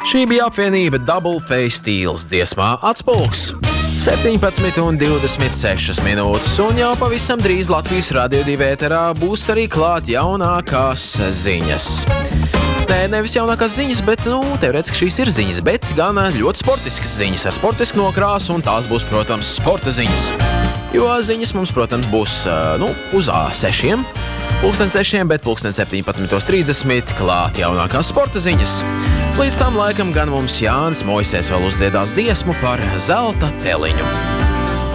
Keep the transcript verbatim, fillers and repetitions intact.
Šī bija apvienība Double Face Steels dziesmā Atspulgs. septiņpadsmit un divdesmit sešas minūtes, un jau pavisam drīz Latvijas Radio divi ēterā būs arī klāt jaunākās ziņas. Nē, nevis jaunākās ziņas, bet, nu, teorētiski šīs ir ziņas, bet gan ļoti sportiskas ziņas ar sportisku nokrāsu, un tās būs, protams, sporta ziņas. Jo ziņas mums, protams, būs, nu, uz A sešiem, pulksten sešiem, bet pulksten septiņpadsmit trīsdesmit klāt jaunākās sporta ziņas. Līdz tam laikam gan mums Jānis Moisēs vēl uzdziedās dziesmu par zelta teliņu.